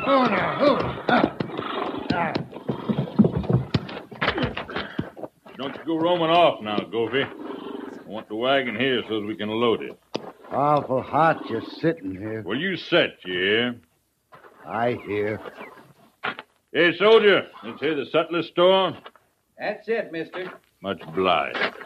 Don't you go roaming off now, Goofy. I want the wagon here so that we can load it. Awful hot just sitting here. Well, you set, you hear? I hear. Hey, soldier, this here the sutler's store? That's it, mister. Much obliged.